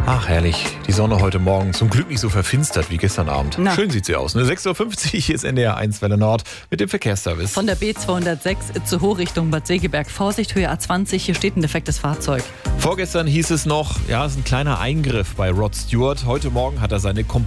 Ach, herrlich. Die Sonne heute Morgen zum Glück nicht so verfinstert wie gestern Abend. Na. Schön sieht sie aus. 6.50 Uhr, hier ist NDR 1 Welle Nord mit dem Verkehrsservice. Von der B206 Itzehoe Richtung Bad Segeberg. Vorsicht, Höhe A20, hier steht ein defektes Fahrzeug. Vorgestern hieß es noch, ja, es ist ein kleiner Eingriff bei Rod Stewart. Heute Morgen hat er seine komplette